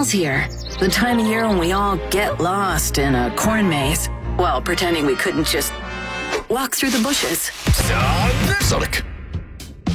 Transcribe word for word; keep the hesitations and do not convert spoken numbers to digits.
fall's here. The time of year when we all get lost in a corn maze while pretending we couldn't just walk through the bushes. Sonic.